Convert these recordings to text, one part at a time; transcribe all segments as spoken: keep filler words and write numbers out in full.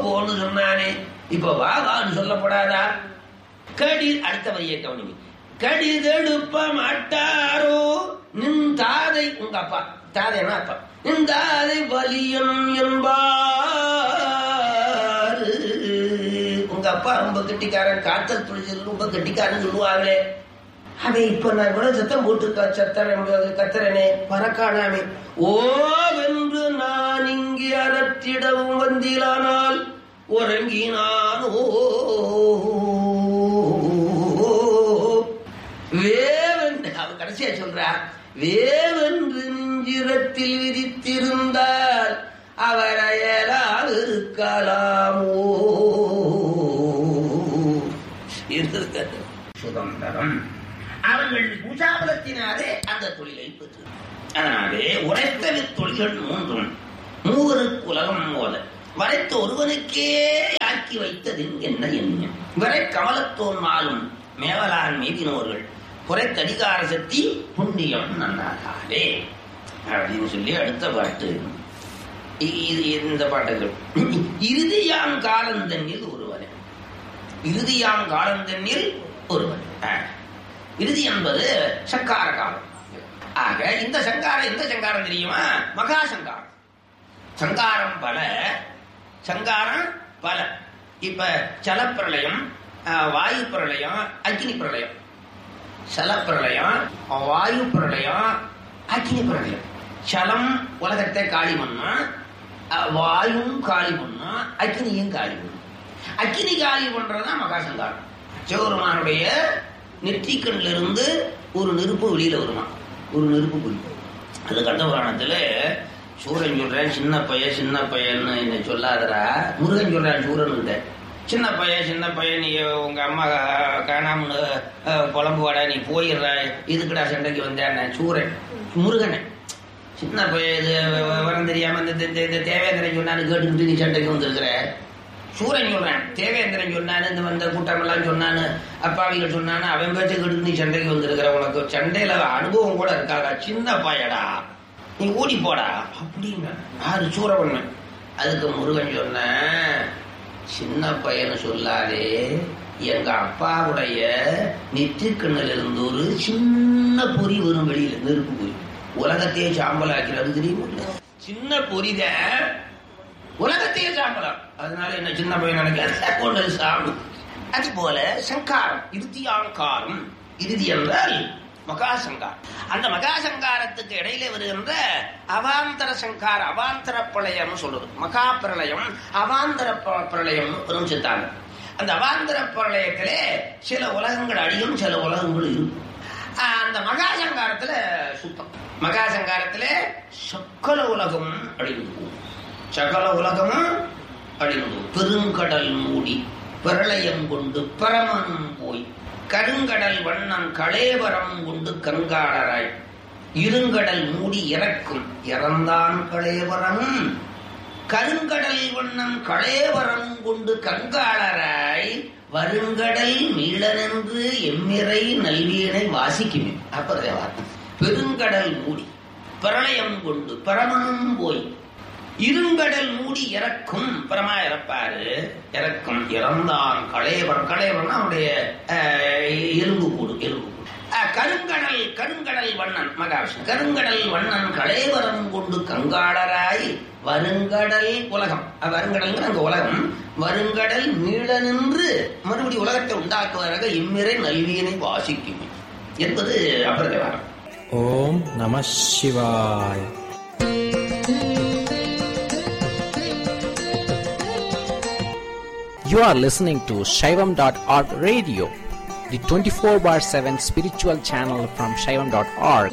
போன்னு சொன்னானே, இப்ப வா வான்னு சொல்லப்படாதா? கடி அடுத்த வரியை கவனிங்க. கடிதெடுப்ப மாட்டாரோ நின் தாதை, உங்க அப்பா தாதைனா அப்பா, நின் தாதை வலியன் என்பாரு. உங்க அப்பா ரொம்ப கெட்டிக்காரன், காத்தல் துளிச்சல் ரொம்ப கெட்டிக்காரன் சொல்லுவாங்களே. அவன் இப்ப நான் கூட சத்தம் போட்டு சத்தரன் கத்தரனே பறக்கானாமே. ஓ வென்று நான் இங்கே அறத்திடவும் வந்திலானால் உறங்கினானோ. வேவென்று அவன் கடைசியா சொல்றா, வேவென்று நெஞ்சிரத்தில் விதித்திருந்தால் அவர் அயலால் இருக்கலாமோ. சுதந்திரம் அவர்கள் பூஜாபலத்தினாலே அந்த தொழிலை பெற்று. அதனாலே உரைத்தவி தொழில்கள் மூன்றும் மூவருக்கு உலகம் போல வரைத்த ஒருவனுக்கே ஆக்கி வைத்தது என்ன என்ன வரை கமலத்தோன் மாலும் மேவலான் மீதினோர்கள் குறைத்தடிகார சக்தி புண்ணியம் நன்னாலே அப்படின்னு சொல்லி அடுத்த பாட்டு. இந்த பாட்டுகள் இறுதியாம் காலந்தண்ணில் ஒருவன், இறுதியாம் காலந்தண்ணில் ஒருவன். இறுதி என்பது சங்கார காலம். ஆக இந்த சங்காரம் எந்த சங்காரம் தெரியுமா? மகா சங்காரம். சங்காரம் பல, சங்காரம் பல. இப்ப ஜலப்பிரளயம், வாயு பிரளயம், அக்னி பிரளயம். சலப்பிரளயம், வாயு பிரளயம், அக்னி பிரளயம். சலம் உலகத்தை காளி பண்ணா, வாயும் காளி பண்ணா, அக்னியும் காளி பண்ணா. அக்னி காளி பண்றதுதான் மகா சங்காரம். சிவபெருமானுடைய நெற்றிக்கண்ல இருந்து ஒரு நெருப்பு வெளியில வருமா, ஒரு நெருப்பு குறிக்கும். அது கந்த புராணத்துல சூரன் சொல்றேன், சின்ன பையன் சின்ன பையன்னு என்ன சொல்லாதரா. முருகன் சொல்றான் சூரன் கிட்ட, சின்ன பையன் சின்ன பையன் நீ உங்க அம்மா காணாமனு புலம்புவாடா, நீ போயிடுற, இதுக்குடா சண்டைக்கு வந்தேன் சூரன். முருகனை சின்ன பையன் இது விவரம் தெரியாம இந்த தேவேந்திரன் சொன்னான்னு கேட்டுக்கிட்டு நீ சண்டைக்கு வந்திருக்கிற. சூரன் சொல்றேன், தேவேந்திரன் சொன்னான்னு இந்த வந்த கூட்டம் எல்லாம் சொன்னான்னு அப்பாவிகள் சொன்னான்னு அவன் பேச்சை கேட்டு நீ சண்டைக்கு வந்திருக்கிற. உனக்கு சண்டையில அனுபவம் கூட இருக்காதா, சின்ன பையடா நீ ஓடி போடா அப்படிங்க. அது சூரவண்ணன். அதுக்கு முருகன் சொன்ன, சின்ன பையனை சொல்லாதே, எங்க அப்பாவுடைய நெற்றிக்கண்ணில் இருந்து ஒரு சின்ன பொறி வரும் வெளியில, நெருப்பு பொறி, உலகத்தையே சாம்பல் ஆக்கிறது தெரியுமா? சின்ன பொறித உலகத்தையே சாம்பலாம். அதனால என்ன சின்ன பையன் நினைக்காது சாம்பு. அது போல சங்காரம், இறுதியாங்காரம். இறுதி என்றால் மகா சங்காரம். அந்த மகா சங்காரத்துக்கு இடையிலே வருகின்ற அவாந்தர சங்கார, அவாந்தர பிரளயம் சொல்றது. மகா பிரளயம், அவாந்தர பிரளயம் பெரும் சித்தாங்க. அந்த அவாந்தர பிரளயத்திலே சில உலகங்கள் அழியும், சில உலகங்கள் இருக்கும். அந்த மகா சங்காரத்துல சுத்தம். மகா சங்காரத்துல சக்கல உலகம் அழிந்து, சகல உலகமும் அழிந்து, பெருங்கடல் மூடி பிரளயம் கொண்டு பரமனும் போய், கருங்கடல் வண்ணம் களேவரம் கொண்டு கங்காளராய், இருங்கடல் மூடி இறக்கும் இறந்தான் களேவரமும், கருங்கடல் வண்ணம் களேவரம் கொண்டு கங்காளராய், வருங்கடல் மீளனென்று எம்மிறை நல்வீனை வாசிக்குமே. அப்ப பெருங்கடல் மூடி பிரளயம் கொண்டு பரமனும் போய், இருங்கடல் மூடி இறக்கும், பரமா இறப்பாரு, இறக்கும் இறந்தான் களையவன். களையவன் அவனுடைய எலும்பு கூடு, எலும்பு கூடு. கருங்கடல், கருங்கடல் வண்ணன் மகாவிஷ்ணு, கருங்கடல் வண்ணன் களையவரம் கொண்டு கங்காளராய், வருங்கடல் உலகம், வருங்கடல் அங்க உலகம், வருங்கடல் மீள நின்று மறுபடி உலகத்தை உண்டாக்குவதாக இம்மிறை நல்வியனை வாசிக்கும் என்பது அபரதேவாரம். ஓம் நம சிவாய். You are listening to Shaivam dot org radio, the twenty-four bar seven spiritual channel from Shaivam dot org.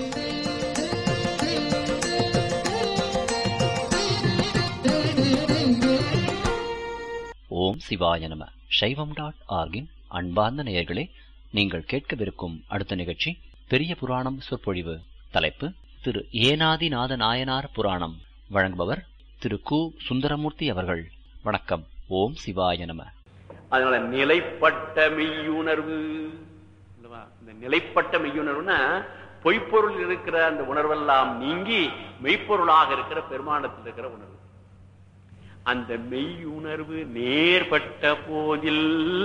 ஓம் சிவாய நம. சைவம் டாட் ஆர்கின் அன்பார்ந்த நேயர்களே, நீங்கள் கேட்கவிருக்கும் அடுத்த நிகழ்ச்சி பெரிய புராணம் சொற்பொழிவு. தலைப்பு திரு ஏனாதிநாத நாயனார் புராணம். வழங்குபவர் திரு கு சுந்தரமூர்த்தி அவர்கள். வணக்கம். ஓம் சிவாய நம. அதனால நிலைப்பட்ட மெய்யுணர்வு, இந்த நிலைப்பட்ட மெய்யுணர்வுனா பொய்ப்பொருள் இருக்கிற அந்த உணர்வெல்லாம் நீங்கி மெய்ப்பொருளாக இருக்கிற பெருமானத்தில் இருக்கிற உணர்வு. அந்த மெய்யுணர்வு நேர்பட்ட போதில்,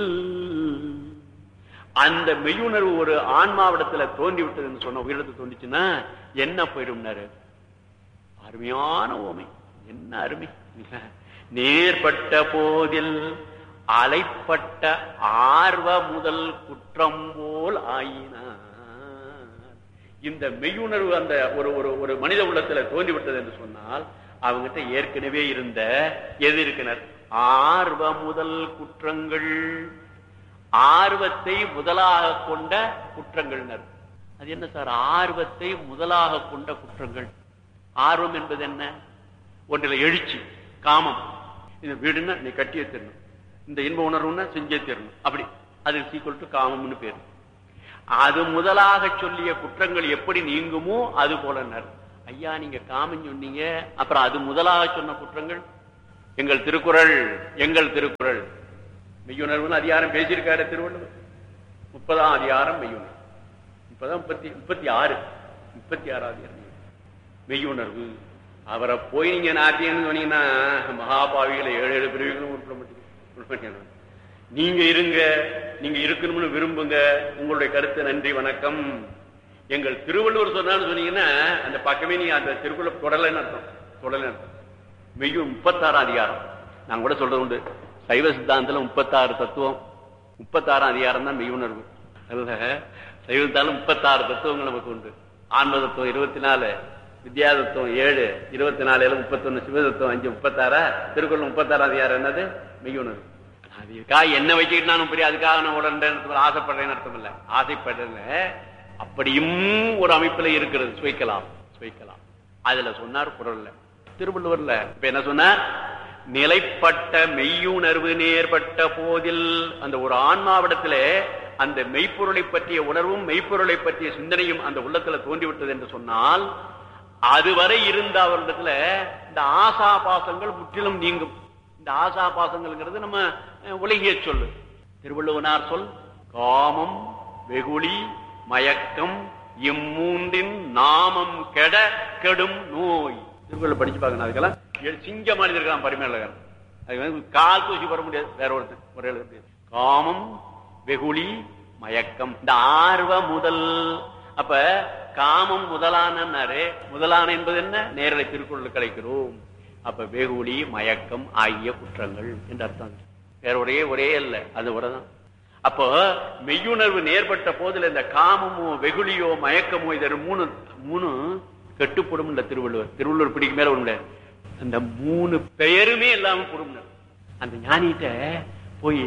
அந்த மெய்யுணர்வு ஒரு ஆன்மாவிடத்துல தோன்றி விட்டதுன்னு சொன்ன உயிரிடத்துல தோன்றிச்சுன்னா என்ன போயிடும்னாரு. அருமையான ஓமை, என்ன அருமை. நேர்பட்ட போதில் அலைப்பட்ட ஆர்வ முதல் குற்றம் போல் ஆயினார். இந்த மெய்யுணர்வு அந்த ஒரு ஒரு மனித உள்ளத்துல தோன்றி விட்டது என்று சொன்னால் அவங்ககிட்ட ஏற்கனவே இருந்த எது இருக்கிறார்? ஆர்வ முதல் குற்றங்கள், ஆர்வத்தை முதலாக கொண்ட குற்றங்கள். அது என்ன சார் ஆர்வத்தை முதலாக கொண்ட குற்றங்கள்? ஆர்வம் என்பது என்ன? ஒன்றில் எழுச்சி, காமம். இந்த வீடுன்னா நீ கட்டியே தரணும், இந்த இன்ப உணர்வுன்னா செஞ்சே தரணும், அப்படி அது சீக்குவல் டு காமம்னு பேரு. அது முதலாக சொல்லிய குற்றங்கள் எப்படி நீங்குமோ அது போல. ஐயா நீங்க காமம் சொன்னீங்க, அப்புறம் அது முதலாக சொன்ன குற்றங்கள் எங்கள் திருக்குறள், எங்கள் திருக்குறள் மெய்யுணர்வுன்னு அதிகாரம் பேசியிருக்காரு திருவள்ளுவர். முப்பதாம் அதிகாரம் மெய்யுணர்வு, முப்பதாம் முப்பத்தி முப்பத்தி ஆறு முப்பத்தி ஆறாவது மெய்யுணர்வு. அவரை போய் நீங்க நாட்டியன்னு சொன்னீங்கன்னா மகாபாவிகளை ஏழு ஏழு பிரிவுகளும் உட்பட மாட்டீங்க. நீங்க இருங்க, நீங்க இருக்கணும்னு விரும்புங்க, உங்களுடைய கருத்து நன்றி வணக்கம். எங்கள் திருவள்ளுவர் சொன்னான்னு சொன்னீங்கன்னா அந்த பக்கமே நீங்க அந்த திருக்குறள் தொடலைன்னு அர்த்தம், தொடலைன்னு அர்த்தம். மெய்யு முப்பத்தாறாம் அதிகாரம் நான் கூட சொல்றது உண்டு. சைவ சித்தாந்தத்துல முப்பத்தாறு தத்துவம், முப்பத்தாறாம் அதிகாரம் தான் மெய்யுணர்வு. அதுல சைவ சித்தாந்தம் முப்பத்தாறு தத்துவங்கள் நமக்கு உண்டு. ஆன்ம தத்துவம் இருபத்தி நாலு, வித்யா தத்துவம் ஏழு, இருபத்தி நாலு ஏழு முப்பத்தி ஒண்ணு, சிவ தத்துவம் அஞ்சு, முப்பத்தாறா திருக்குறள் முப்பத்தாறாம் அதிகாரம் என்னது? மெய்யுணர்வு. அதுக்காக என்ன வச்சுக்கிட்டு நானும் பெரிய அதுக்காக நான் உடனே ஆசைப்படுறேன்னு அர்த்தம் இல்லை, ஆசைப்படுறேன். அப்படியும் ஒரு அமைப்புல இருக்கிறது, சுவைக்கலாம் சுவைக்கலாம். அதுல சொன்னார் குறள்ல, திருவள்ளுவர்ல இப்ப என்ன சொன்னார்? நிலைப்பட்ட மெய்யுணர்வு நேர்பட்ட போதில், அந்த ஒரு ஆன்மாவிடத்துல அந்த மெய்ப்பொருளை பற்றிய உணர்வும் மெய்ப்பொருளை பற்றிய சிந்தனையும் அந்த உள்ளத்துல தோன்றிவிட்டது என்று சொன்னால் அதுவரை இருந்த அவரிடத்துல இந்த ஆசா பாசங்கள் முற்றிலும் நீங்கும். இந்த ஆசா பாசங்கள்ங்கிறது நம்ம உலகிய சொல்லு. திருவள்ளுவனார் சொல் காமம் வெகுளி மயக்கம் இம்மூன்றின் நாமம் கெட கெடும் நோய். திருக்குறள் படிச்சு பாக்கணும். அதுக்கெல்லாம் சிங்க மனிதர் இருக்கான் பரிமேலகன், அது வந்து கால் தூசி வர முடியாது வேற ஒருத்தர் ஒரு எழுத முடியாது. காமம் வெகுளி மயக்கம், இந்த ஆர்வ முதல். அப்ப காமம் முதலானாரு, முதலான என்பது என்ன? நேரலை திருக்குறள் கிடைக்கிறோம். அப்ப வெகுளி மயக்கம் ஆகிய குற்றங்கள் என்று அர்த்தம். வேற ஒரே ஒரே அல்ல, அது ஒரேதான். அப்போ மெய்யுணர்வு நேர்பட்ட போதில் இந்த காமமோ வெகுளியோ மயக்கமோ இதர் மூணு மூணு கெட்டுப்படும் இல்ல திருவள்ளுவர். திருவள்ளுவர் பிடிக்கு மேல ஒண்ணு, அந்த மூணு பெயருமே இல்லாம போடும். அந்த ஞானிகிட்ட போய்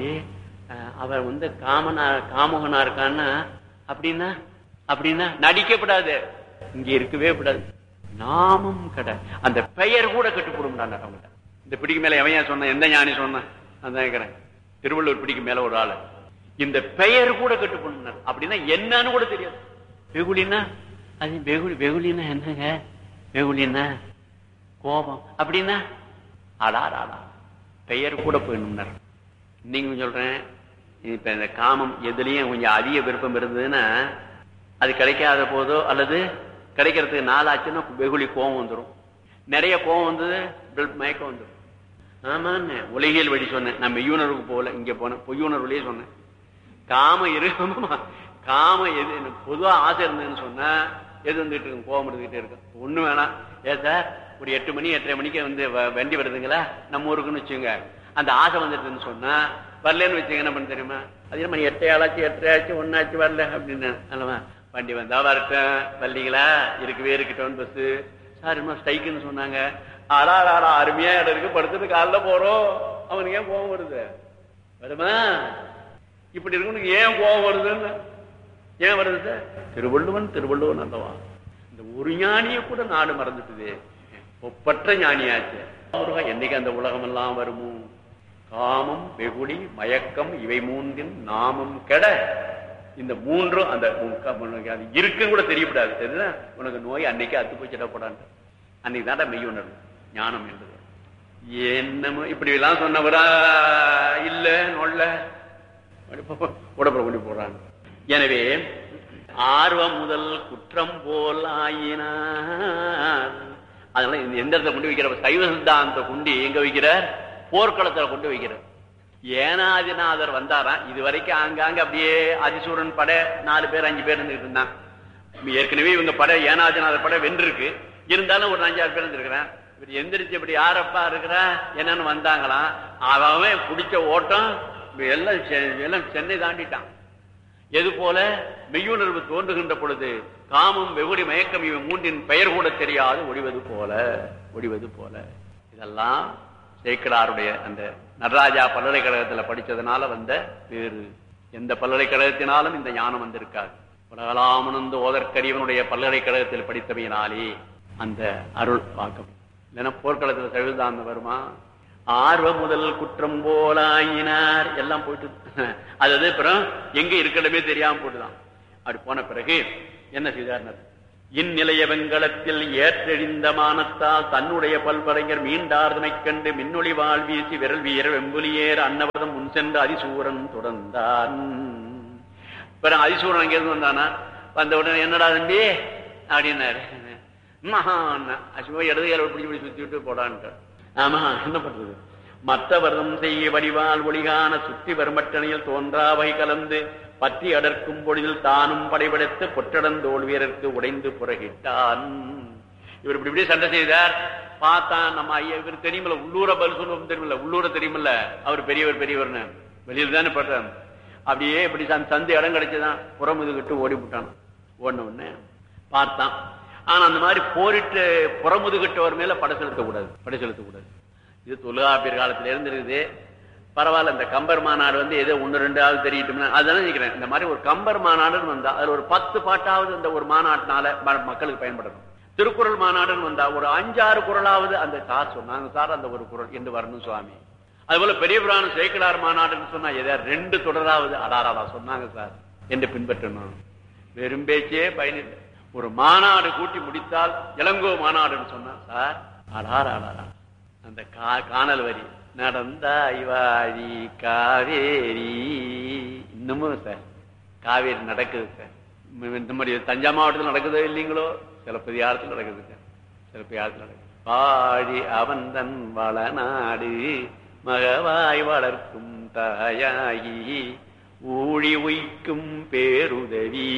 அவர் வந்து காமனா காமகனா இருக்கான்னா அப்படின்னா அப்படின்னா நடிக்கப்படாது, இங்க இருக்கவே கூடாது. நாமம் கடை, அந்த பெயர் கூட கட்டுப்படும். இந்த பிடிக்கு மேல எவன் சொன்ன? எந்த ஞானி சொன்ன? அந்த திருவள்ளுவர் பிடிக்கு மேல ஒரு ஆளு இந்த பெயர் கூட கட்டுப்படும். அப்படின்னா என்னன்னு கூட தெரியாது. வெகுளின்னா அது வெகுளி, வெகுளின்னா என்னங்க? வெகுளின்னா கோபம் அப்படின்னா ஆடார் ஆடா பெயர் கூட போயிடணும். நீங்க சொல்றேன், இப்ப இந்த காமம் எதுலயும் கொஞ்சம் அதிக விருப்பம் இருந்ததுன்னா அது கிடைக்காத போதோ அல்லது கிடைக்கிறதுக்கு நாளாச்சுன்னா வெகுளி கோபம் வந்துடும். நிறைய கோபம் வந்தது மயக்கம் வந்துடும். ஆமான்னு உலகியல் வழி சொன்னேன். நான் மெய்யுணர்வுக்கு போகல, இங்க போனேன் பொய்யுணர்வுலயே சொன்னேன். காம இருக்குமா, காம எது பொதுவா ஆசை இருந்ததுன்னு சொன்னா எது வந்துட்டு இருக்கும்? கோபம் இருந்துகிட்டே இருக்கும். ஒண்ணு வேணாம், ஏ சார் ஒரு எட்டு மணி எட்டரை மணிக்கு வந்து வண்டி வருதுங்களா நம்ம ஊருக்குன்னு வச்சுங்க, அந்த ஆசை வந்துட்டுன்னு சொன்னா வரலன்னு வச்சுங்க என்ன பண்ண தெரியுமா? அதே மணி எட்டையாளாச்சு எட்டரையாச்சு ஒன்னாச்சு வரல அப்படின்னு அல்லவா, வண்டி வந்தா வரட்டும், வரலீங்களா இருக்கவே இருக்கட்டும் பஸ் சார் இன்னும் ஸ்ட்ரைக்குன்னு சொன்னாங்க. ஆடா ஆடா அருமையா இடம் இருக்கு, படுத்துட்டு காலைல போறோம், அவனுக்கு ஏன் கோபம் வருது? வருமா? இப்படி இருக்கணும். ஏன் கோபம் வருதுன்னு ஏன் வருது சார்? திருவள்ளுவன் திருவள்ளுவன் அல்லவா. இந்த ஒரு ஞானிய கூட நாடு மறந்துட்டுது, ஒப்பற்ற ஞானியாச்சு. என்னைக்கு அந்த உலகம் எல்லாம் வருமோ? காமம் வெகுளி மயக்கம் இவை மூன்றின் நாமம் கெட. இந்த மூன்றும் அந்த இருக்குன்னு கூட தெரியப்படாது. தெரியுதா உனக்கு நோய்? அன்னைக்கு அத்து போச்சிடப்படாது. அன்னைக்கு தாண்டா மெய்யுணர்வு ஞானம் என்பது. என்னமோ இப்படி எல்லாம் சொன்னவரா இல்ல நொல்ல உடம்புல கொண்டு போடுறாங்க. எனவே ஆர்வம் முதல் குற்றம் போல் ஆயினார். அதனால எந்த இடத்துல கொண்டு வைக்கிற? சைவ சித்தாந்த கொண்டு எங்க வைக்கிறார்? போர்க்களத்துல கொண்டு வைக்கிறது. ஏனாதிநாதர் வந்தாராம். இது வரைக்கும் ஆங்காங்க அப்படியே அதிசூரன் படை நாலு பேர் அஞ்சு பேர் இருந்துட்டு இருந்தான். ஏற்கனவே இவங்க படை ஏனாதிநாதர் படை வென்றிருக்கு, இருந்தாலும் ஒரு அஞ்சாறு பேர் இருந்திருக்கிறேன். இவர் எந்திரிச்சு இப்படி யாரப்பா இருக்கிறா என்னன்னு வந்தாங்களாம். அவன் பிடிச்ச ஓட்டம் எல்லாம் எல்லாம் சென்னை தாண்டிட்டான். எது போல மெய்யுணர்வு தோன்றுகின்ற பொழுது காமம் வெகுடி மயக்கம் இவன் மூன்றின் பெயர் கூட தெரியாது ஒழிவது போல ஒழிவது போல. இதெல்லாம் சேக்கிழாருடைய அந்த நடராஜா பல்கலைக்கழகத்துல படிச்சதுனால வந்த வேறு எந்த பல்கலைக்கழகத்தினாலும் இந்த ஞானம் வந்திருக்காது. உலகலாமனந்து ஓதற்கரியவனுடைய பல்கலைக்கழகத்தில் படித்தவையினாலே அந்த அருள் பார்க்க. இல்லைன்னா போர்க்களத்துல தழுதாந்த வருமா? ஆர்வ முதல் குற்றம் போலாயினார் எல்லாம் போயிட்டு அது அப்புறம் எங்க இருக்கடமே தெரியாம போட்டுதான். அப்படி போன பிறகு என்ன செய்தார்? இந்நிலைய வெங்கலத்தில் ஏற்றெழிந்த மானத்தால் தன்னுடைய பல்வரைஞர் மீண்டார்தமை கண்டு மின்னொளி வாழ் வீசி விரல் வீர வெம்புலியேற அன்னவதம் முன் சென்று அதிசூரன் தொடர்ந்தான். பிறகு அதிசூரன் அங்கிருந்து வந்தானா? வந்த உடனே என்னடா தம்பி அப்படின்னாரு. மகான் அசுவ இடது கையில பிடிச்சி பிடிச்சி சுத்தி விட்டு போடான்ட்டு. ஆமா என்ன பண்றது? மற்றவர்தம் செய்ய வடிவால் ஒளிகான சுற்றி வருமட்டணையில் தோன்றாவை கலந்து பற்றி அடர்க்கும் பொழுதில் தானும் படைபடுத்து பொற்றடந்தோல் வீரருக்கு உடைந்து புறகிட்டான். இவர் இப்படி இப்படி சண்டை செய்தார். பார்த்தான் நம்ம ஐயா இவர் தெரியுமில்ல, உள்ளூர பதில் சொல்லுவோம் தெரியுமில்ல, உள்ளூர தெரியுமில்ல, அவர் பெரியவர் பெரியவர்னு வெளியில் தானே படுறாரு. அப்படியே இப்படி சந்தை இடம் கிடைச்சுதான் புறமுதுகிட்டு ஓடி விட்டான். ஓடின உடனே பார்த்தான். ஆனா அந்த மாதிரி போரிட்டு புறமுதுகிட்டவர் மேல படை செலுத்தக்கூடாது படை செலுத்தக்கூடாது இது தொல்காப்பியர் காலத்துல இருந்து இருக்குது. பரவாயில்ல, இந்த கம்பர் மாநாடு வந்து ஏதோ ஒன்னு ரெண்டாவது தெரியட்டும்னா அதுதான் நினைக்கிறேன். இந்த மாதிரி ஒரு கம்பர் மாநாடுன்னு வந்தா அதுல ஒரு பத்து பாட்டாவது இந்த ஒரு மாநாட்டினால மக்களுக்கு பயன்படணும். திருக்குறள் மாநாடுன்னு வந்தா ஒரு அஞ்சாறு குறளாவது அந்த சார் சொன்னாங்க சார் அந்த ஒரு குறள் என்று வரணும் சுவாமி. அது போல பெரிய புராணம் சேக்கிழார் மாநாடுன்னு சொன்னா ஏதாவது ரெண்டு தொடராவது அடாராடா சொன்னாங்க சார் என்று பின்பற்றணும். வெறும் பேச்சே பயனில்லை. ஒரு மாநாடு கூட்டி முடித்தால் இளங்கோ மாநாடுன்னு சொன்னா சார் அடாராடா அந்த காணல் வரி நடந்தாய் வாழி காவேரி இன்னமும் சார் காவேரி நடக்குது சார். இந்த மாதிரி தஞ்சா மாவட்டத்தில் நடக்குதோ இல்லைங்களோ சிலப்பதிகாரத்தில் நடக்குது சார். சிலப்பதிகாரத்தில் நடக்குது. வாழி அவந்தன் வளநாடு மகவாய் வளர்க்கும் தாயாகி ஊழி உய்க்கும் பேருதவி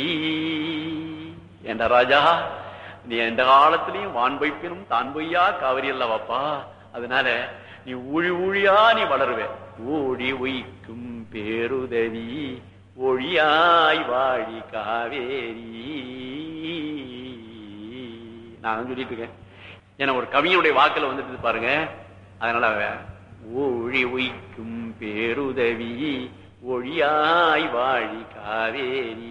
என்ற ராஜா நீ எந்த காலத்திலையும் வான் பொய்ப்பினும் தான் பொய்யா காவிரி அல்லவாப்பா. அதனால நீ ஊழி ஊழியா நீ வளருவே. ஊழி உய்க்கும் பேருதவி ஒழியாய் வாழி காவேரி. நான் சொல்லிட்டு இருக்கேன். ஏன்னா ஒரு கவிஞனுடைய வாக்குல வந்துட்டு பாருங்க. அதனால ஊழி உய்க்கும் பேருதவி ஒழியாய் வாழி காவேரி.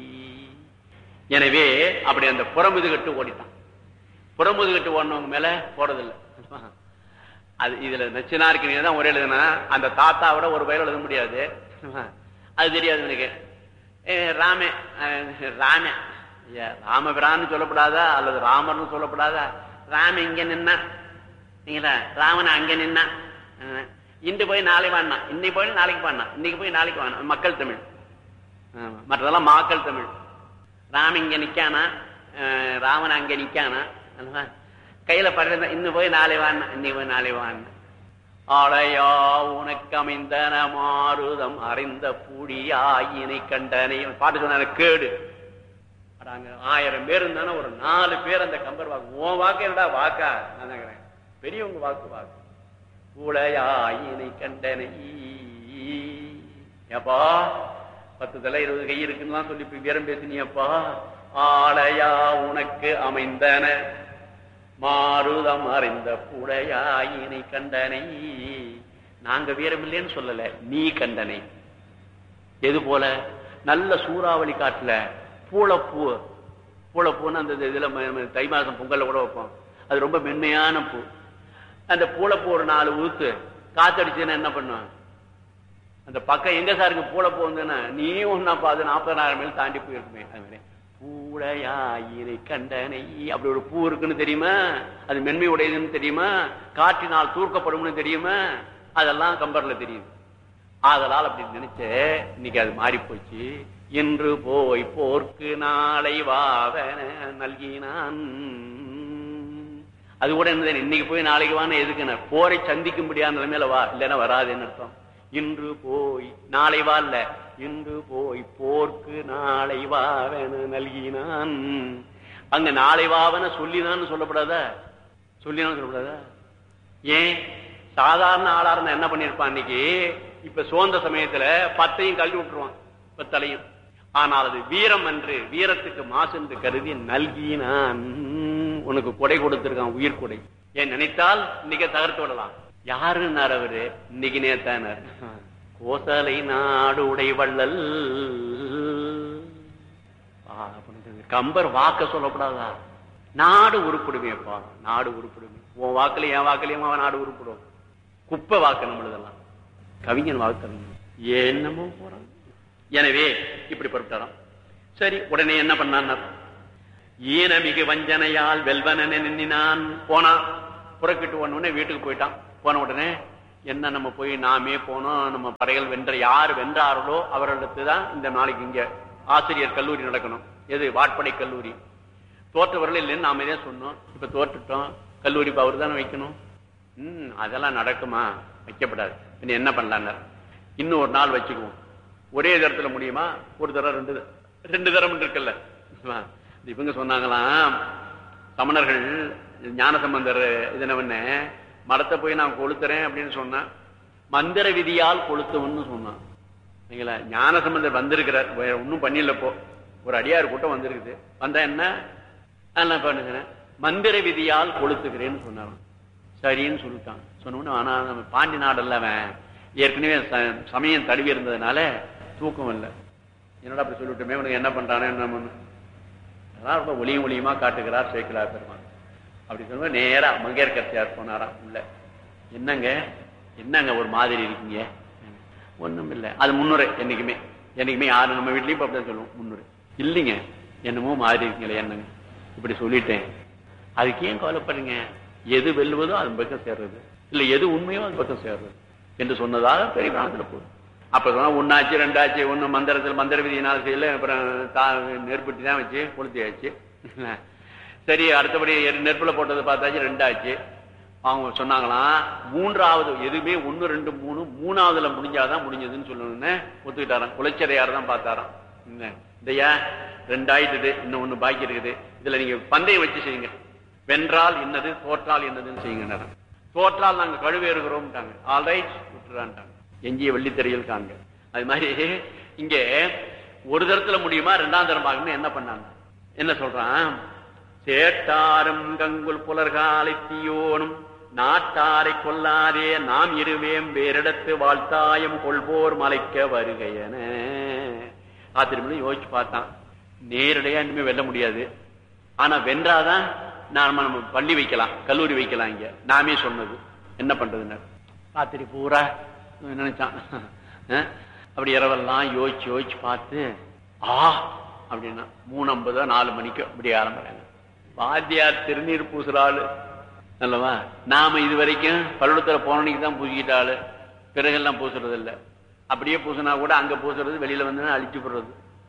எனவே அப்படி அந்த புறமுதுகட்டு ஓடிட்டான். புறமுதுகட்டு ஓடினவங்க மேல போறதில்லை. அது இதுல நச்சினாருக்கு தான் ஒரே எழுதுனா அந்த தாத்தாவோட ஒரு பயிர் எழுத முடியாது. அது தெரியாது எனக்கு. ராமே ராம ராமபிரான்னு சொல்லப்படாதா அல்லது ராமர்னு சொல்லப்படாதா? ராம இங்க நின்னா நீங்களா ராமனை அங்க நின்னா இன்று போய் நாளை வாடினா இன்னைக்கு போய் நாளைக்கு பாடினா இன்னைக்கு போய் நாளைக்கு வாங்கினா மக்கள் தமிழ். மற்றதெல்லாம் மாக்கள் தமிழ். ராம இங்க நிக்கானா ராமன் அங்க நிக்கானா கையில படுற இன்னும் போய் நாளை வாடினா இன்னைக்கு போய் நாளை வாடினா. ஆளையா உனக்கு அமைந்தன மாறுதம் அறிந்த பூடியாயினை கண்டனை பாட்டு சொன்ன கேடு. அங்க ஆயிரம் பேர் இருந்தானா ஒரு நாலு பேர் அந்த கம்பர் வாக்கு உன் வாக்கு என்னடா வாக்கா நான் நினைக்கிறேன் பெரியவங்க வாக்கு வாக்கு பூளையாயினை கண்டனை. ஏப்பா பத்து தலை இருபது கை இருக்குன்னு சொல்லி வீரம் பேசினியப்பா. ஆளையா உனக்கு அமைந்தன மாறுதம் அறிந்த பூளையாயினை கண்டனை. நாங்க வீரம் இல்லைன்னு சொல்லல, நீ கண்டனை. எது போல நல்ல சூறாவளி காட்டுல பூளப்பூ பூளப்பூன்னு அந்த இதுல தை மாசம் பொங்கல்ல கூட வைப்போம். அது ரொம்ப மென்மையான பூ. அந்த பூளப்பூ ஒரு நாலு ஊத்து காத்தடிச்சுன்னா என்ன பண்ணுவான்? அந்த பக்கம் எங்க சாருக்கு பூளப்பூ வந்துன்னா நீ ஒன்னா பார்த்து நாற்பதாயிரம் மேல் தாண்டி போயிருக்குமே. அது மாதிரி பூளையாயிரை கண்டனை அப்படி ஒரு பூ இருக்குன்னு தெரியுமா? அது மென்மை உடையதுன்னு தெரியுமா? காற்றினால் தூர்க்கப்படும்னு தெரியுமா? அதெல்லாம் கம்பர்ல தெரியுது. ஆதலால் அப்படி நினைச்ச இன்னைக்கு அது மாறி போச்சு. இன்று போய் போர்க்கு நாளை வாவன நல்கினான். அது கூட என்ன, இன்னைக்கு போய் நாளைக்கு வான்னு எதுக்குன்னு, போரை சந்திக்கும்படியான நிலைமையில வா, இல்லைன்னா வராதுன்னு அர்த்தம். இன்று போய் நாளை வா இல்ல, இன்று போய் போர்க்கு நாளை வாவென நல்கினான். அங்க நாளை வாவன சொல்லிதான் சொல்லப்படாதா, சொல்லிதான் சொல்லப்படாதா? ஏன் சாதாரண ஆளா இருந்தா என்ன பண்ணிருப்பான் அன்னைக்கு, இப்ப சோந்த சமயத்துல பத்தையும் கல்வி விட்டுருவான் பத்தலையும். ஆனால் அது வீரம் என்று, வீரத்துக்கு மாசு என்று கருதி நல்கினான். உனக்கு கொடை கொடுத்திருக்கான், உயிர் கொடை. ஏன் நினைத்தால் இன்னைக்கு தகர்த்து விடலாம். யாருன்னார் அவரு, இன்னைக்கு நேத்தானார். கோசலை நாடு உடை வள்ளல். கம்பர் வாக்க சொல்லப்படாதா? நாடு உருப்படுமேப்பா, நாடு உருப்படுமே. உன் வாக்குலையும் என் வாக்குலையும் அவன் நாடு உருப்படும். குப்பை வாக்கு நம்மளதெல்லாம், கவிஞன் வாக்கு கவிஞன் என்னமோ போறான். எனவே இப்படி பொறுப்பிட்டாராம். சரி, உடனே என்ன பண்ணான், ஈனமிகு வஞ்சனையால் வெல்வன நின்னான். போனான், புறக்கிட்டு உடனே வீட்டுக்கு போயிட்டான். போன உடனே என்ன, நம்ம போய் நாமே போனோம், நம்ம படைகள் வென்ற, யார் வென்றார்களோ அவர்களுக்கு தான் இந்த நாளைக்கு இங்க ஆசிரியர் கல்லூரி நடக்கணும். எது, வாட்படை கல்லூரி. தோற்றவர்கள் இல்லைன்னு நாம இதே சொன்னோம். இப்ப தோற்றுட்டோம், கல்லூரி அவர் தானே வைக்கணும். உம் அதெல்லாம் நடக்குமா? வைக்கப்படாது. என்ன பண்ணலான்னு, இன்னும் ஒரு நாள் வச்சுக்குவோம். ஒரே தரத்துல முடியுமா? ஒரு தரம் ரெண்டு ரெண்டு தரம் இருக்குல்ல. இவங்க சொன்னாங்களாம், சமணர்கள் ஞானசம்பந்தர் இதனவன மரத்தை போய் நான் கொளுத்துறேன் அப்படின்னு சொன்னேன், மந்திர விதியால் கொளுத்துவன்னு சொன்னான். நீங்களா ஞானசம்பந்தர் வந்திருக்கிறார், ஒன்னும் பண்ணிடலப்போ ஒரு அடியார் கூட்டம் வந்திருக்குது. வந்தா என்ன பண்ணுங்க, மந்திர விதியால் கொளுத்துக்கிறேன்னு சொன்னாராம். சரின்னு சொல்லிட்டான். சொன்ன ஆனா நம்ம பாண்டி நாடல்ல, அவன் ஏற்கனவே சமயம் தழுவி இருந்ததுனால தூக்கம் இல்லை. என்னடா அப்படி சொல்லிவிட்டுமே, உனக்கு என்ன பண்றானே என்ன அதான் ரொம்ப ஒளியும் ஒளியுமா காட்டுகிறார் சேக்கிழார் பெருமான். அப்படி சொல்லுவோம். நேரா மங்கையர்கரசியார் போனாராம் உள்ள. என்னங்க என்னங்க ஒரு மாதிரி இருக்கீங்க? ஒண்ணும் இல்லை, அது முன்னுரை. என்னைக்குமே என்னைக்குமே யாரு நம்ம வீட்லயும் இப்ப அப்படிதான் சொல்லுவோம், முன்னுரை. இல்லைங்க என்னமோ மாதிரி இருக்கீங்களே, என்னங்க இப்படி சொல்லிட்டேன், அதுக்கு ஏன் கவலைப்படுறீங்க? எது வெல்லுவதோ அது பக்கம் சேர்றது, இல்ல எது உண்மையோ அது பக்கம் சேர்றது என்று சொன்னதாக பெரிய பிராணத்துல போகுது. அப்ப சொன்னா ஒன்னாச்சு ரெண்டாச்சு, ஒண்ணு மந்திரத்தில் மந்திர விதியினால செய்யல, அப்புறம் நெருப்பட்டி தான் வச்சு கொளுத்தியாச்சு. சரி, அடுத்தபடி நெருப்புல போட்டது பார்த்தாச்சு, ரெண்டாச்சு. அவங்க சொன்னாங்களாம் மூன்றாவது எதுவுமே ஒன்னு ரெண்டு மூணு மூணாவதுல முடிஞ்சாதான் முடிஞ்சதுன்னு சொல்லணும்னு ஒத்துக்கிட்டாராம். குலைச்சரையார் தான் பார்த்தாராம். இதையா ரெண்டாயிட்டு இன்னும் ஒண்ணு பாக்கி இருக்குது, இதுல நீங்க பந்தயம் வச்சு செய்யுங்க, வென்றால் என்னது தோற்றால் என்னதுன்னு செய்யுங்க. தோற்றால் நாங்க கழுவேறுகிறோம், ஆல்ரைட் விட்டுறான்ட்டாங்க. எஞ்சிய வெள்ளித்திரையில் காண்க. அது மாதிரி இங்க ஒரு தரத்துல முடியுமா, ரெண்டாம் தரம் ஆகணும்னு என்ன பண்ணாங்க, என்ன சொல்றான், சேட்டாரும் கங்குல் புலர்காலை தீயோனும் நாட்டாரை கொல்லாதே நாம் இருவேம் வேறிடத்து வாழ்த்தாயம் கொள்வோர் மலைக்க வருகையன. ஆத்திரமே யோசிச்சு பார்த்தான். நேரடியா இனிமே வெல்ல முடியாது, ஆனா வென்றாதான் நாம நம்ம பள்ளி வைக்கலாம், கல்லூரி வைக்கலாம். இங்க நாமே சொன்னது என்ன பண்றதுன்னு ராத்திரி பூரா நினைச்சான். அப்படி இரவெல்லாம் யோசிச்சு யோசிச்சு பார்த்து ஆ அப்படின்னா மூணு ஐம்பதோ நாலு மணிக்கு அப்படி ஆரம்பிறாங்க. வாத்தியார் திருநீர் பூசுறாளு அல்லவா, நாம இது வரைக்கும் பள்ளிக்கூடத்துல போனனைக்கு தான் பூசிக்கிட்டாளு, பிறகெல்லாம் பூசுறது இல்லை. அப்படியே பூசினா கூட அங்க பூசுறது, வெளியில வந்து அழிச்சு போடுறது.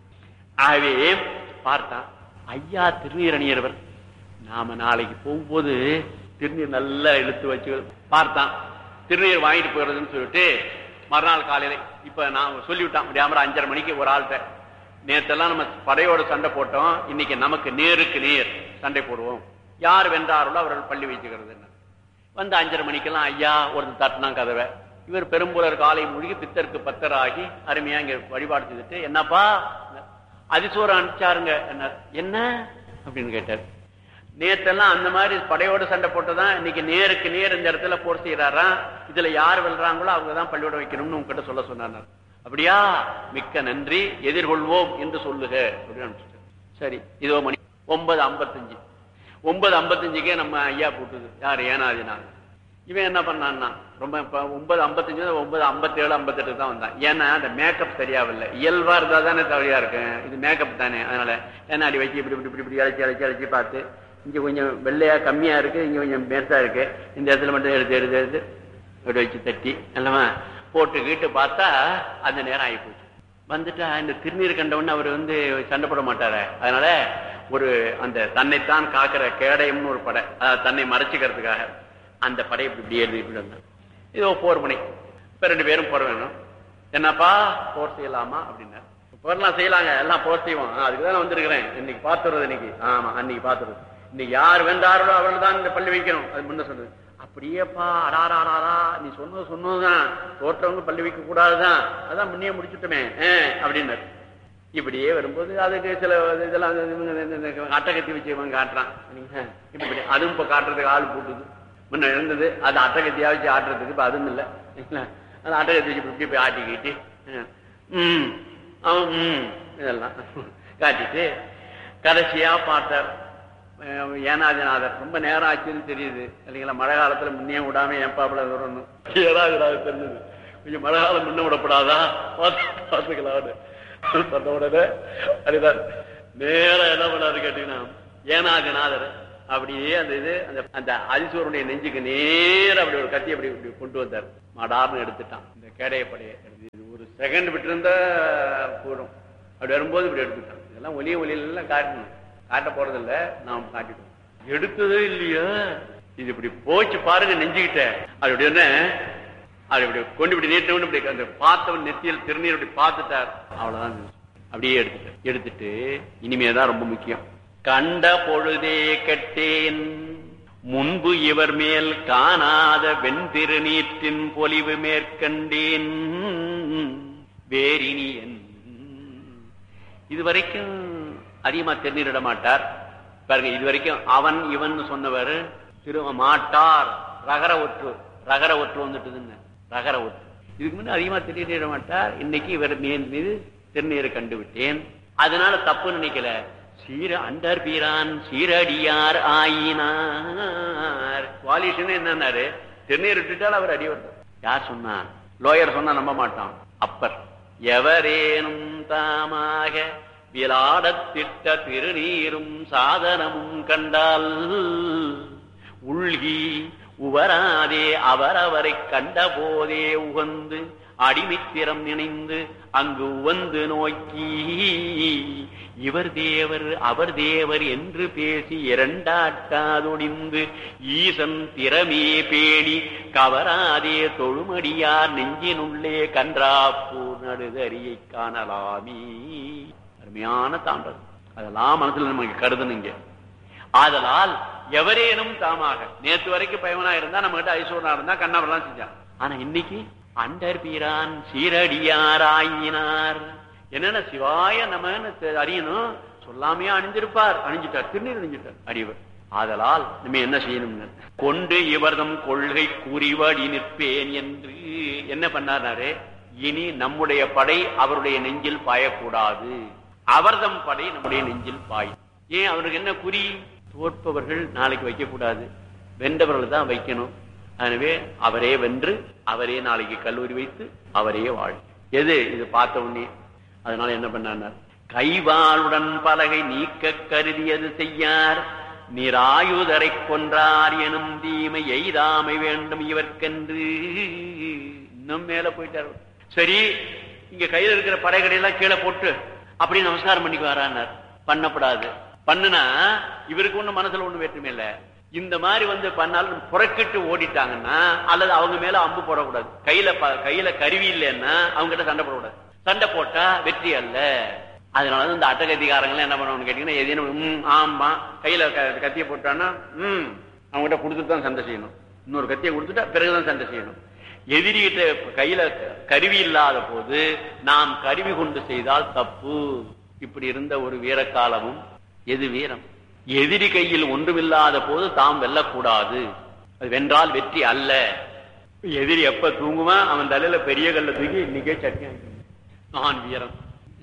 ஆகவே பார்த்தான், ஐயா திருநீர் அணியறவர், நாம நாளைக்கு போகும்போது திருநீர் நல்லா இழுத்து வச்சு பார்த்தான். திருநீர் வாங்கிட்டு போயிடுறதுன்னு சொல்லிட்டு மறுநாள் காலையில இப்ப நான் சொல்லிவிட்டான் முடியாம அஞ்சரை மணிக்கு ஒரு ஆள்கிட்ட, நேற்றெல்லாம் நம்ம படையோட சண்டை போட்டோம், இன்னைக்கு நமக்கு நேருக்கு நேர் சண்டை போடுவோம், யார் வென்றார்களோ அவர்கள் பள்ளி வைச்சுக்கிறது. வந்து அஞ்சரை மணிக்கெல்லாம் ஐயா ஒருத்தர் தட்டினா கதவை. இவர் பெரும்புலர் காலை மூழ்கி பித்தருக்கு பத்தராகி அருமையா இங்க வழிபாடு செய்துட்டு, என்னப்பா அதிசோரம் அனுப்பிச்சாருங்க, என்ன என்ன அப்படின்னு கேட்டார். நேத்தெல்லாம் அந்த மாதிரி படையோட சண்டை போட்டுதான் இன்னைக்கு நேருக்கு நேர் இந்த இடத்துல போர் செய்யறாரா, இதுல யார் வெல்றாங்களோ அவங்கதான் பள்ளியோட வைக்கணும்னு உங்ககிட்ட சொல்ல சொன்னார். அப்படியா, மிக்க நன்றி, எதிர்கொள்வோம் என்று சொல்லுக அப்படின்னு. சரி, இதோ மணி ஒன்பது ஐம்பத்தஞ்சு ஒன்பது ஐம்பத்தஞ்சுக்கே நம்ம ஐயா போட்டுது. யார் ஏனாதினா. இவன் என்ன பண்ணான்னா ரொம்ப ஒன்பது ஐம்பத்தஞ்சு ஒன்பது ஐம்பத்தி ஏழு ஐம்பத்தி எட்டு தான் வந்தான். ஏன்னா அந்த மேக்கப் சரியாவில்லை, இயல்பா இருந்தா தானே தவறியா இருக்கு, இது மேக்கப் தானே. அதனால ஏன்னா அடி வச்சு இப்படி இப்படி இப்படி இப்படி அழைச்சி அழைச்சி அழைச்சி பார்த்து இங்க கொஞ்சம் வெள்ளையா கம்மியா இருக்கு, இங்க கொஞ்சம் மேசா இருக்கு, இந்த இடத்துல மட்டும் எடுத்து எடுத்து எடுத்து இப்படி வச்சு தட்டி அல்லவா போட்டு கீட்டு பார்த்தா அந்த நேரம் ஆகி போச்சு. வந்துட்டா இந்த திருநீர் கண்டவன்னு அவர் வந்து சண்டை போட மாட்டாரு. அதனால ஒரு அந்த தன்னைத்தான் காக்கிற கேடயம்னு ஒரு படை, தன்னை மறைச்சிக்கிறதுக்காக அந்த படை இப்படி இப்படி எழுதிட்டு இருந்தாங்க. இதோ போர் முனை, இப்ப ரெண்டு பேரும் போற வேணும். என்னப்பா போர் செய்யலாமா அப்படின்னா, போர்லாம் செய்யலாங்க, எல்லாம் போர் செய்வோம், அதுக்குதான் நான் வந்திருக்கிறேன், இன்னைக்கு பாத்துறது. இன்னைக்கு ஆமா அன்னைக்கு பாத்துறது, இன்னைக்கு யார் வென்றார்களோ அவர்கள் தான் இந்த பள்ளி வைக்கணும். அது முன்ன சொன்னது. அப்படியேப்பா அடாராடாரா நீ சொன்னது சொன்னதுதான், தோற்றவங்க பள்ளி வைக்க கூடாதுதான், அதான் முன்னே முடிச்சுட்டோமே அப்படின்னாரு. இப்படியே வரும்போது அதுக்கு சில இதெல்லாம் அட்டகத்தி வச்சு இவன் காட்டுறான். இப்படி அதுவும் இப்ப காட்டுறதுக்கு ஆள் போட்டுது. முன்ன இருந்தது அது அட்டகத்தியா வச்சு ஆட்டுறதுக்கு இப்ப அதுவும் இல்லை. அது அட்டகத்தி வச்சு இப்படி போய் ஆட்டிக்கிட்டு உம் அவன் உம் இதெல்லாம் காட்டிட்டு கடைசியா பார்த்தார் ஏனாதிநாதர். ரொம்ப நேரம் ஆச்சுன்னு தெரியுது இல்லைங்களா, மழை காலத்துல முன்னே விடாம என் பாப்பில வரணும். ஏனாதிநாதர் தெரிஞ்சது, கொஞ்சம் மழை காலம் முன்ன விடப்படாதா பார்த்துக்கலாம் சொன்ன உடனே அதுதான் நேரம் என்ன பண்ணாரு கேட்டீங்கன்னா, ஏனாதிநாதர் அப்படியே அந்த இது அந்த அந்த அதிசூரனுடைய நெஞ்சுக்கு நேரம் அப்படி ஒரு கத்தி அப்படி இப்படி கொண்டு வந்தார். மடார்னு எடுத்துட்டான் இந்த கேடைய படையை. ஒரு செகண்ட் விட்டு இருந்தா கூடும், அப்படி வரும்போது இப்படி எடுத்துட்டான். இதெல்லாம் ஒலிய ஒலியில எல்லாம் காட்டணும், காட்ட போறது இல்ல, நாம் காட்டிட்டோம். எடுத்ததே இல்லையா, இது இப்படி போச்சு பாருங்க நெஞ்சுக்கிட்ட. அப்படி என்ன அது இப்படி கொண்டு இப்படி நீட்டவன் இப்படி அந்த பார்த்தவன் நெத்தியில் திருநீர் இப்படி பார்த்துட்டார். அவ்வளவுதான், அப்படியே எடுத்துட்டார். எடுத்துட்டு இனிமேதான் ரொம்ப முக்கியம். கண்ட பொழுதே கெட்டேன் முன்பு இவர் மேல் காணாத வெண்திருநீற்றின் பொலிவு மேற்கண்டேன் வேரினியன். இதுவரைக்கும் அதிகமா திருநீரிட மாட்டார் பாருங்க. இதுவரைக்கும் அவன் இவன் சொன்னவர் திரும்ப மாட்டார். ரகர ஒற்று ரகர ஒற்று வந்துட்டுதுன்னு ரகர ஒற்று. இதுக்கு முன்ன அதிகமா திருநீரிட மாட்டார். இன்னைக்கு இவர் மீது திருநீரை கண்டுவிட்டேன், அதனால தப்பு நினைக்கல. சீர அண்டர் பீரான் சீரடியார் ஆயினார். குவாலிஷன் என்னன்னாரு, திருநீர் விட்டுட்டால் அவர் அடி வந்தார். யார் சொன்னா? லோயர் சொன்னா நம்ப மாட்டான். அப்பர் எவரேனும் தாமாக விளாடத்திட்ட திருநீரும் சாதனமும் கண்டால் உள்கி உவராதே அவரவரை கண்ட போதே உகந்து அடிமித்திரம் நினைந்து அங்கு உவந்து நோக்கி இவர் தேவர் அவர் தேவர் என்று பேசி இரண்டாட்டாதொடிந்து ஈசன் திறமே பேணி கவராதே தொழுமடியார் நெஞ்சினுள்ளே கன்றாப்பூர் நடுதறியை காணலாமே. அருமையான தாண்டது. அதெல்லாம் மனசுல நமக்கு கருதுனுங்க. ஆதலால் எவரேனும் தாமாக, நேற்று வரைக்கும் பயவனா இருந்தா நம்ம கிட்ட ஐசோனா இருந்தா கண்ணாவெல்லாம் செஞ்சான். ஆனா இன்னைக்கு அண்டர் பீரான் சீரடியாராயினார். என்னன்னா சிவாய நம்ம அறியணும், சொல்லாமையா அணிஞ்சிருப்பார், அணிஞ்சிட்டார், திருநீர் அணிஞ்சிட்டார் அடிவர். ஆதலால் நம்ம என்ன செய்யணும், கொண்டு இவர்தம் கொள்கை கூறிவாடி நிற்பேன் என்று என்ன பண்ணாரு. இனி நம்முடைய படை அவருடைய நெஞ்சில் பாயக்கூடாது, அவர்தம் படை நம்முடைய நெஞ்சில் பாய். ஏன் அவருக்கு என்ன குறி? தோற்பவர்கள் நாளைக்கு வைக்க கூடாது, வென்றவர்கள் தான் வைக்கணும். எனவே அவரே வென்று அவரே நாளைக்கு கல்லூரி வைத்து அவரே வாழ். எது இது பார்த்த உடனே அதனால என்ன பண்ணார், கைவாளுடன் பலகை நீக்க கருதியது செய்யார் நிராயுதரை கொன்றார் எனும் தீமை எய்தாமை வேண்டும் இவர்க்கென்று. இன்னும் மேல போயிட்டார். சரி, இங்க கையில இருக்கிற படைகளை எல்லாம் கீழே போட்டு அப்படி நமஸ்காரம் பண்ணிக்கு வரானார். பண்ணப்படாது. பண்ணுனா இவருக்கு ஒண்ணு மனசுல ஒண்ணு வேற்றுமே இல்ல. இந்த மாதிரி வந்து பண்ணாலும் புறக்கிட்டு ஓடிட்டாங்கன்னா அல்லது அவங்க மேல அம்பு போடக்கூடாது. கையில கையில கருவி இல்லைன்னா அவங்க கிட்ட சண்டை போடக்கூடாது. சண்டை போட்டா வெற்றி அல்ல. அதனால இந்த அட்டகத்திகாரங்கள் என்ன பண்ணணும்னு கேட்டீங்கன்னா, எதையும் ஆமா கையில கத்தியை போட்டான்னா உம் அவங்க கிட்ட கொடுத்துட்டு தான் சண்டை செய்யணும். இன்னொரு கத்தியை கொடுத்துட்டா பிறகுதான் சண்டை செய்யணும். எதிரிகிட்ட கையில கருவி இல்லாத போது நாம் கருவி கொண்டு செய்தால் தப்பு. இப்படி இருந்த ஒரு வீர காலமும் எது வீரம்? எதிரி கையில் ஒன்றுமில்லாத போது தாம் வெல்லக்கூடாது. அது வென்றால் வெற்றி அல்ல. எதிரி எப்ப தூங்குவான் அவன் தலையில பெரிய கல்ல தூக்கி இன்னைக்கே சட்னி நான் வீரம்.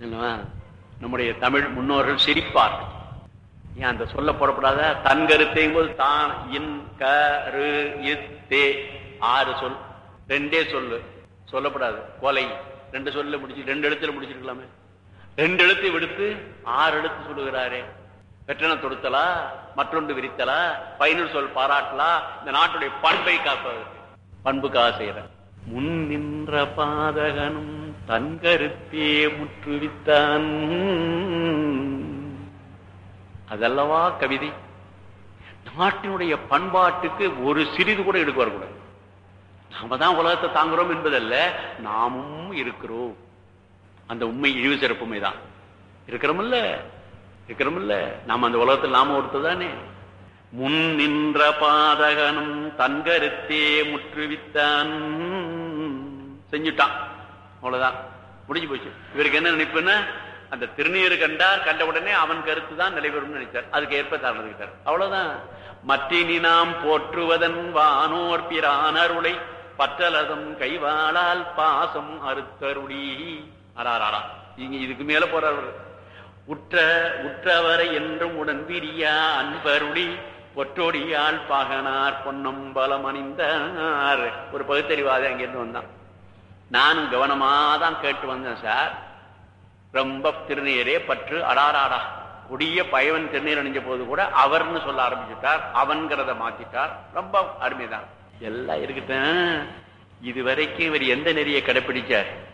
நம்முடைய தமிழ் முன்னோர்கள் சிரிப்பார்கள். ஏன் அந்த சொல்ல போடப்படாத? தன் கருத்தையும் போது தான் இன் கரு இத்தே ஆறு சொல், ரெண்டே சொல்லு சொல்லப்படாது. கொலை ரெண்டு சொல்ல முடிச்சு ரெண்டு எழுத்துல முடிச்சிருக்கலாமே. ரெண்டு எழுத்து விடுத்து ஆறு எழுத்து சொல்லுகிறாரே. வெற்றன தொடுத்தலா, மற்றொன்று விரித்தலா, பயனுள் சொல் பாராட்டலா, இந்த நாட்டுடைய பண்பை காப்பதற்கு பண்புக்காக செய்யற. முன் நின்ற பாதகனும் தன் கருத்தே முற்றுவித்தான். அதல்லவா கவிதை. நாட்டினுடைய பண்பாட்டுக்கு ஒரு சிறிது கூட எடுக்க வரக்கூடாது. நாம தான் உலகத்தை தாங்குறோம் என்பதல்ல, நாமும் இருக்கிறோம். அந்த உண்மை இழிவு சிறப்புமை தான். இருக்கிறோமில்ல இருக்கிறோமில்ல நாம அந்த உலகத்தில் நாம ஒருத்ததானே. முன் நின்ற பாதகனும் தன்கருத்தே முற்றுவித்தான். செஞ்சுட்டான், அவ்வளவுதான், முடிஞ்சு போச்சு. இவருக்கு என்ன நினைப்புன்னா, அந்த திருநீர் கண்டார், கண்ட உடனே அவன் கருத்து தான் நிலைபெறும் நினைச்சார். அதுக்கு ஏற்ப தாழ்ந்துகிட்டார், அவ்வளவுதான். மற்றினி நாம் போற்றுவதன் வானோர் பிரானருளை பற்றலதம் கைவாளால் பாசம் அறுத்தருளி. அராரா, இங்க இதுக்கு மேல போறார். உற்ற உற்றவரை என்றும் உடன் விரியா அன்பருளி பொற்றோடியால் பாகனார் பொன்னம்பலம் அணிந்தார். ஒரு பகுத்தறிவாத அங்கிருந்து வந்தான். நானும் கவனமாதான் கேட்டு வந்தேன் சார். ரொம்ப திருநீரே பற்று, அடாராடா, கொடிய பயவன் திருநீர் அணிஞ்ச போது கூட அவர்னு சொல்ல ஆரம்பிச்சுட்டார், அவன்கிறத மாத்திட்டார். ரொம்ப அருமைதான். எல்லாம் இருக்கட்டும். இதுவரைக்கும் இவர் எந்த நெறியை கடைபிடிச்சார்?